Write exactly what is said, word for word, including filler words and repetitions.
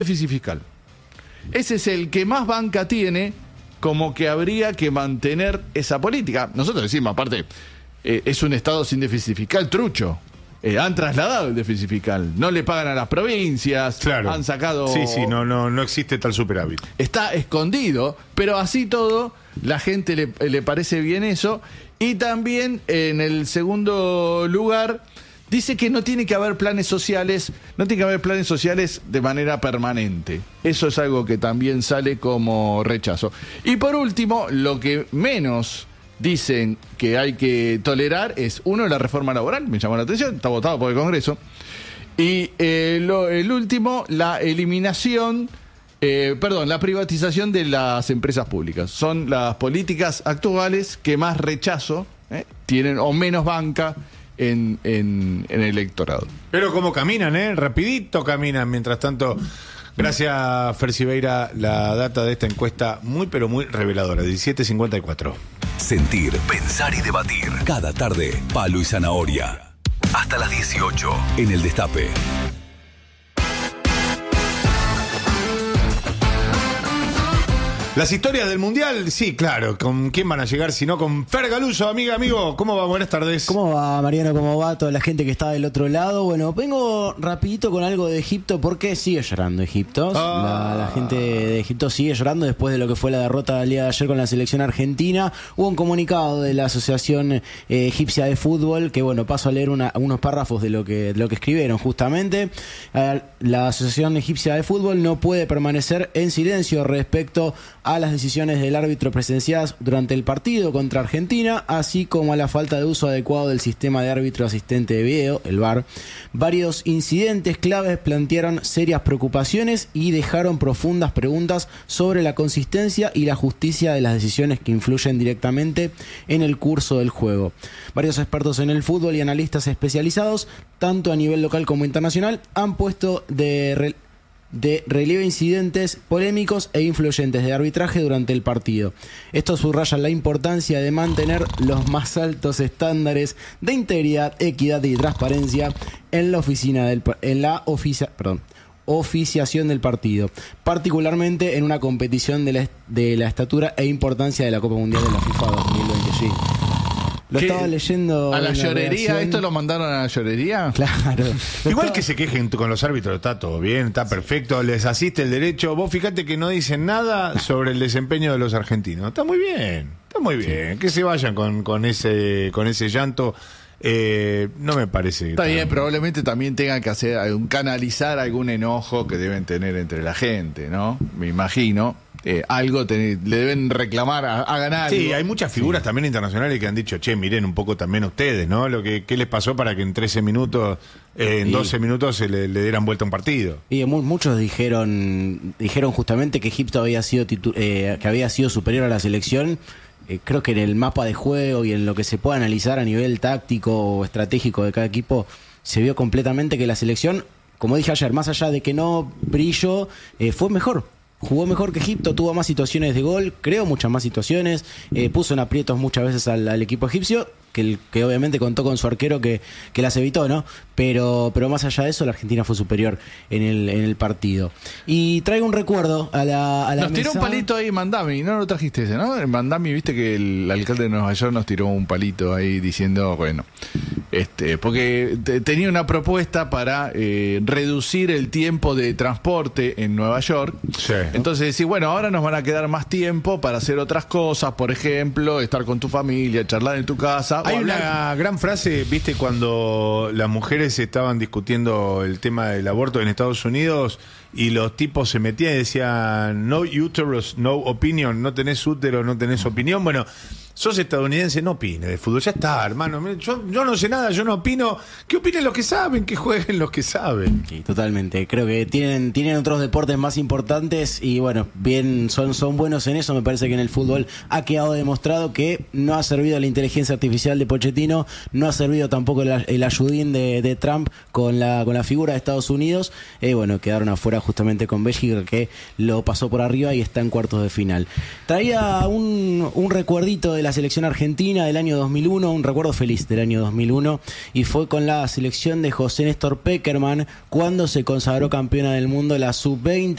déficit fiscal. Ese es el que más banca tiene, como que habría que mantener esa política. Nosotros decimos, aparte, eh, es un Estado sin déficit fiscal trucho. Eh, han trasladado el déficit fiscal, no le pagan a las provincias, claro. Han sacado... Sí, sí, no, no, no existe tal superávit. Está escondido, pero así todo, la gente le, le parece bien eso. Y también, en el segundo lugar, dice que no tiene que haber planes sociales, no tiene que haber planes sociales de manera permanente. Eso es algo que también sale como rechazo. Y por último, lo que menos dicen que hay que tolerar es, uno, la reforma laboral, me llamó la atención, está votado por el Congreso, y eh, lo, el último, la eliminación, eh, perdón, la privatización de las empresas públicas. Son las políticas actuales que más rechazo eh, tienen, o menos banca en, en, en el electorado. Pero como caminan, ¿eh? Rapidito caminan. Mientras tanto, gracias, Fer Siveira, la data de esta encuesta muy, pero muy reveladora, diecisiete cincuenta y cuatro. Sentir, pensar y debatir. Cada tarde, Palo y Zanahoria. Hasta las dieciocho, en El Destape. Las historias del Mundial, sí, claro. ¿Con quién van a llegar? Si no, con Fer Galuso, amiga, amigo. ¿Cómo va? Buenas tardes. ¿Cómo va, Mariano? ¿Cómo va toda la gente que está del otro lado? Bueno, vengo rapidito con algo de Egipto, porque sigue llorando Egipto. Ah. La, la gente de Egipto sigue llorando después de lo que fue la derrota del día de ayer con la selección argentina. Hubo un comunicado de la Asociación eh, Egipcia de Fútbol, que bueno, paso a leer una, unos párrafos de lo que, de lo que escribieron justamente. Eh, la Asociación Egipcia de Fútbol no puede permanecer en silencio respecto a las decisiones del árbitro presenciadas durante el partido contra Argentina, así como a la falta de uso adecuado del sistema de árbitro asistente de video, el V A R. Varios incidentes claves plantearon serias preocupaciones y dejaron profundas preguntas sobre la consistencia y la justicia de las decisiones que influyen directamente en el curso del juego. Varios expertos en el fútbol y analistas especializados, tanto a nivel local como internacional, han puesto de re de relieve incidentes polémicos e influyentes de arbitraje durante el partido. Esto subraya la importancia de mantener los más altos estándares de integridad, equidad y transparencia en la oficina del en la oficia, perdón, oficiación del partido, particularmente en una competición de la, de la estatura e importancia de la Copa Mundial de la FIFA dos mil veinte. Sí. Lo ¿Qué? Estaba leyendo. ¿A la llorería? redacción. ¿Esto lo mandaron a la llorería? Claro. Igual que se quejen con los árbitros, está todo bien, está perfecto, les asiste el derecho. Vos fíjate que no dicen nada sobre el desempeño de los argentinos. Está muy bien, está muy bien. Que se vayan con, con ese con ese llanto. Eh, no me parece. Está tan... bien, probablemente también tengan que hacer algún, canalizar algún enojo que deben tener entre la gente, ¿no? Me imagino. Eh, algo te, le deben reclamar, a, a ganar. Sí, hay muchas figuras sí. también internacionales que han dicho, che, miren un poco también ustedes, ¿no? Lo que qué les pasó para que en trece minutos, eh, en y, doce minutos se le, le dieran vuelta un partido. Y mu muchos dijeron dijeron justamente que Egipto había sido eh, que había sido superior a la selección. Eh, creo que en el mapa de juego y en lo que se puede analizar a nivel táctico o estratégico de cada equipo, se vio completamente que la selección, como dije ayer, más allá de que no brilló, eh, fue mejor. Jugó mejor que Egipto, tuvo más situaciones de gol, creó muchas más situaciones, eh, puso en aprietos muchas veces al, al equipo egipcio, que, el, que obviamente contó con su arquero que, que las evitó, ¿no? Pero, pero más allá de eso, la Argentina fue superior en el, en el partido. Y traigo un recuerdo a la, a la Nos mesa. tiró un palito ahí Mandami, no lo trajiste ese, ¿no? En Mandami, viste que el alcalde de Nueva York nos tiró un palito ahí diciendo, bueno, este, porque te, tenía una propuesta para eh, reducir el tiempo de transporte en Nueva York. Sí. Entonces decís, bueno, ahora nos van a quedar más tiempo para hacer otras cosas, por ejemplo, estar con tu familia, charlar en tu casa. Hay una gran frase, viste, cuando las mujeres estaban discutiendo el tema del aborto en Estados Unidos y los tipos se metían y decían, no uterus, no opinion, no tenés útero, no tenés opinión. Bueno, sos estadounidense, no opines de fútbol, ya está, hermano. Yo, yo no sé nada, yo no opino. ¿Qué opinen los que saben? Que jueguen los que saben. Sí, totalmente. Creo que tienen, tienen otros deportes más importantes y bueno, bien son, son buenos en eso. Me parece que en el fútbol ha quedado demostrado que no ha servido la inteligencia artificial de Pochettino, no ha servido tampoco el, el ayudín de, de Trump con la, con la figura de Estados Unidos. Eh, bueno, quedaron afuera justamente con Bélgica, que lo pasó por arriba y está en cuartos de final. Traía un, un recuerdito de de la selección argentina del año dos mil uno, un recuerdo feliz del año dos mil uno, y fue con la selección de José Néstor Pekerman cuando se consagró campeona del mundo la sub veinte